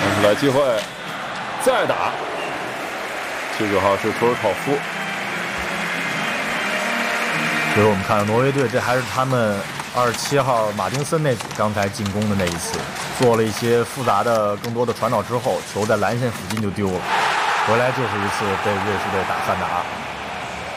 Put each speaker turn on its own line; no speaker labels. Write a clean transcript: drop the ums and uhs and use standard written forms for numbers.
拿出来机会，再打。19号是图尔考夫。
所以我们看到挪威队，这还是他们27号马丁森那组刚才进攻的那一次，做了一些复杂的更多的传导之后，球在蓝线附近就丢了，回来就是一次被瑞士队打3打2。